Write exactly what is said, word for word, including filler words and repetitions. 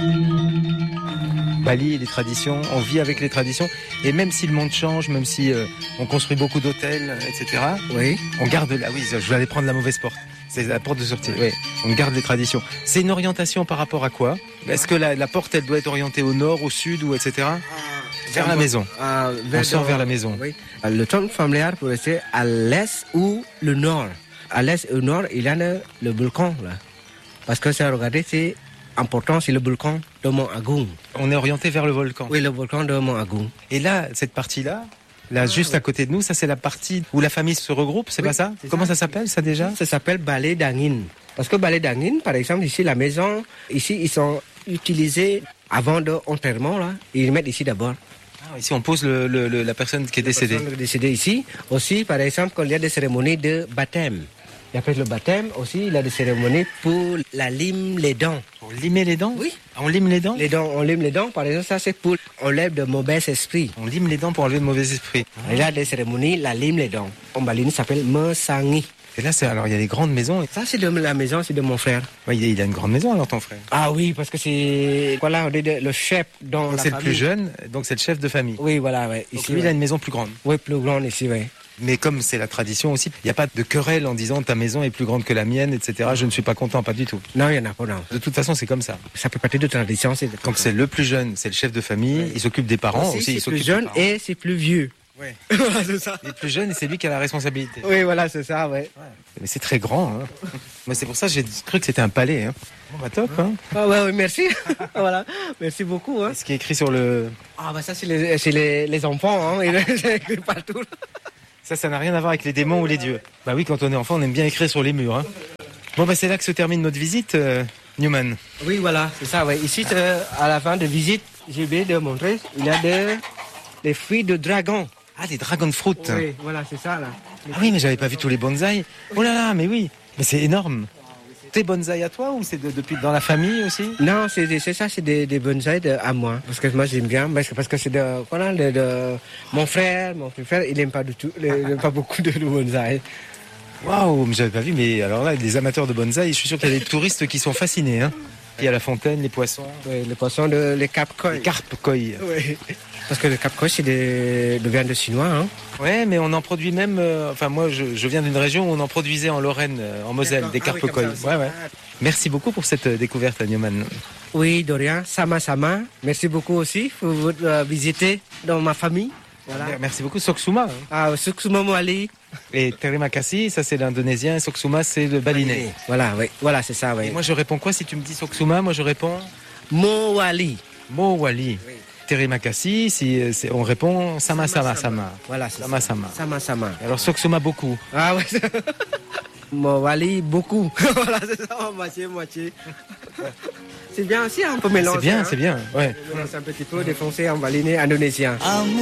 Bali et les traditions, on vit avec les traditions. Et même si le monde change, même si euh, on construit beaucoup d'hôtels, et cetera, oui. on garde la... Oui, je vais aller prendre la mauvaise porte. C'est la porte de sortie, oui. On garde les traditions. C'est une orientation par rapport à quoi? Est-ce que la, la porte, elle doit être orientée au nord, au sud, ou et cetera? Vers la maison. Ah, vers on sort dans... vers la maison. Oui. Le temple familial peut rester à l'est ou le nord. À l'est et au nord, il y a le, le volcan, là. Parce que ça, regardez, c'est important, c'est le volcan de Mont Agung. On est orienté vers le volcan. Oui, le volcan de Mont Agung. Et là, cette partie-là, là, ah, juste oui. à côté de nous, ça c'est la partie où la famille se regroupe, c'est oui, pas ça? Comment ça, ça s'appelle ça déjà? Ça s'appelle Balai d'Angin. Parce que Balai d'Angin, par exemple, ici, la maison, ici, ils sont utilisés avant d'enterrement, là. Ils mettent ici d'abord. Ah, ici, on pose le, le, le, la personne qui est décédée. La personne décédée ici. Aussi, par exemple, quand il y a des cérémonies de baptême. Et après le baptême aussi, il y a des cérémonies pour la lime les dents. Pour limer les dents? Oui. On lime les dents? Les dents, on lime les dents. Par exemple, ça c'est pour enlève de mauvais esprits. On lime les dents pour enlever de mauvais esprits. Ah. Il y a des cérémonies, la lime les dents. En Bali, ça s'appelle Mesangi. Et là, c'est alors il y a des grandes maisons. Ça c'est de la maison, c'est de mon frère. Oui, il a une grande maison alors ton frère. Ah oui, parce que c'est voilà, on est le chef dans donc la c'est famille. Le plus jeune, donc c'est le chef de famille. Oui, voilà, ouais. Donc ici, lui, ouais. il a une maison plus grande. Oui, plus grande ici, oui. Mais comme c'est la tradition aussi, il n'y a pas de querelle en disant ta maison est plus grande que la mienne, et cetera. Je ne suis pas content, pas du tout. Non, il n'y en a pas, non. De toute façon, c'est comme ça. Ça peut partir de tradition. C'est donc c'est le plus jeune, c'est le chef de famille, oui. Il s'occupe des parents aussi. aussi c'est plus jeune et c'est plus vieux. Oui. Voilà, c'est ça. Il est plus jeune et c'est lui qui a la responsabilité. Oui, voilà, c'est ça, ouais. ouais. Mais c'est très grand. Hein. Moi, c'est pour ça que j'ai cru que c'était un palais. Hein. Bon, bah top. Hein. Ah ouais, oui, merci. Voilà, merci beaucoup. Hein. Ce qui est écrit sur le... Ah bah ça, c'est les, c'est les, les enfants. Hein. C'est écrit partout. Ça, ça n'a rien à voir avec les démons ou les dieux. Bah oui, quand on est enfant, on aime bien écrire sur les murs. Hein. Bon, bah c'est là que se termine notre visite, euh, Newman. Oui, voilà, c'est ça. Ouais. Ici, euh, à la fin de visite, j'ai oublié de montrer, il y a des, des fruits de dragon. Ah, des dragon fruit. Oui, voilà, c'est ça, là. Ah oui, mais j'avais pas vu tous les bonsaïs. Oh là là, mais oui. Mais c'est énorme. T'es bonsaï à toi ou c'est de, depuis dans la famille aussi? Non, c'est, c'est ça, c'est des, des bonsaïs de, à moi. Parce que moi, j'aime bien. Parce que, parce que c'est de, voilà, de, de, mon frère, mon frère, il n'aime pas du tout, il n'aime pas beaucoup de, de bonsaïs. Waouh, mais j'avais pas vu. Mais alors là, les amateurs de bonsaï, je suis sûr qu'il y a des touristes qui sont fascinés. Hein. Il y a la fontaine, les poissons. Oui, les poissons, de, les carpes-koi. Les carpes-koi. Oui. Parce que le carpes-koi, c'est de, de viande chinois. Hein. Ouais, mais on en produit même. Euh, enfin, moi, je, je viens d'une région où on en produisait en Lorraine, euh, en Moselle, des carpes-koi. Ah oui, ouais, ouais. Merci beaucoup pour cette euh, découverte, Newman. Oui, de rien. Sama Sama. Merci beaucoup aussi pour votre euh, visiter dans ma famille. Voilà. Merci beaucoup, Soksuma. Hein. Ah, Soksuma Moali. Et Terima kasih, ça c'est l'indonésien, et Soksuma c'est le balinais. Voilà, oui. Voilà, c'est ça, oui. Et moi je réponds quoi si tu me dis Soksuma? Moi je réponds Mowali. Mowali. Oui. Terima kasih, si on répond Sama Sama Sama. Voilà, c'est Sama ça. Sama. Sama Sama. Alors Soksuma beaucoup. Ah ouais. Mowali beaucoup. Voilà, c'est ça, moitié, moitié. C'est bien aussi, un peu mélanger. C'est bien, hein. c'est bien. Ouais. C'est un petit peu des français en balinais indonésien.